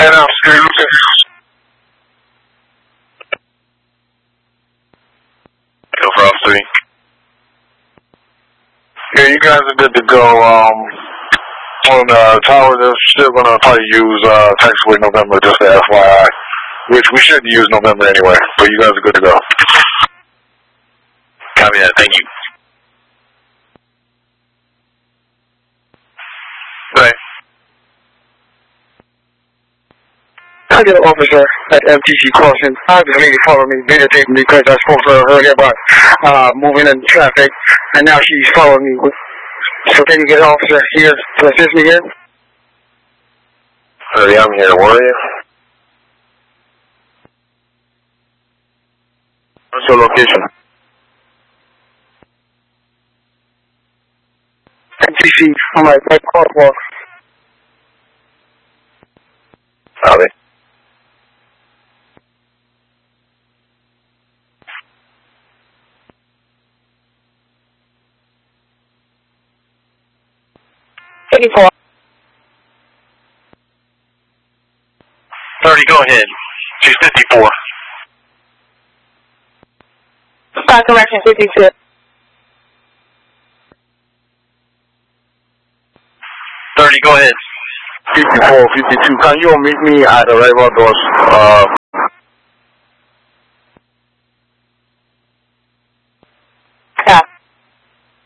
And I'm Lieutenant. Go for off 3. Yeah, you guys are good to go. On the tower, they're still going to probably use taxiway November, just the FYI. Which we shouldn't use November anyway, but you guys are good to go. Copy that, thank you. Right. Target officer at MTC Crossing. I this lady followed me, videotaping me because I spoke to her earlier about moving in traffic, and now she's following me. So can you get an officer here to assist me here? Yeah, I'm here. Where are you? What's your location? MTC, I'm like, right crosswalk. Copy. Four. 30, go ahead. 254. Correction, 52. 30, go ahead. 54, 52. Can you meet me at the rival doors?